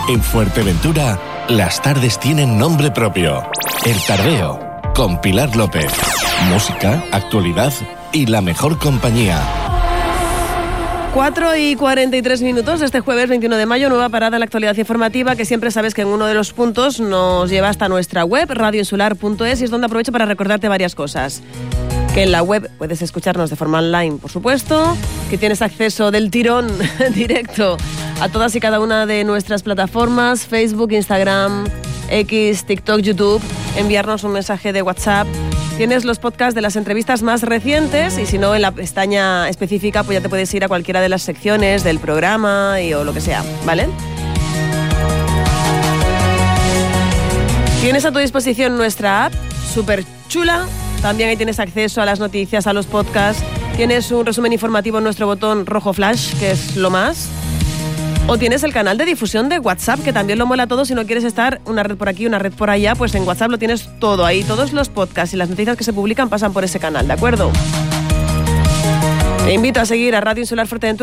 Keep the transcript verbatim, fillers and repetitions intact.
En Fuerteventura, las tardes tienen nombre propio. El Tardeo, con Pilar López. Música, actualidad y la mejor compañía. cuatro y cuarenta y tres minutos de este jueves veintiuno de mayo, nueva parada en la actualidad informativa, que siempre sabes que en uno de los puntos nos lleva hasta nuestra web, radio insular punto es, y es donde aprovecho para recordarte varias cosas. Que en la web puedes escucharnos de forma online, por supuesto, que tienes acceso del tirón directo a todas y cada una de nuestras plataformas, Facebook, Instagram, X, TikTok, YouTube, enviarnos un mensaje de WhatsApp. Tienes los podcasts de las entrevistas más recientes y si no, en la pestaña específica, pues ya te puedes ir a cualquiera de las secciones del programa y, o lo que sea, ¿vale? Tienes a tu disposición nuestra app, súper chula. También ahí tienes acceso a las noticias, a los podcasts. Tienes un resumen informativo en nuestro botón rojo flash, que es lo más. O tienes el canal de difusión de WhatsApp, que también lo mola todo. Si no quieres estar una red por aquí, una red por allá, pues en WhatsApp lo tienes todo ahí. Todos los podcasts y las noticias que se publican pasan por ese canal, ¿de acuerdo? Te invito a seguir a Radio Insular Fuerteventura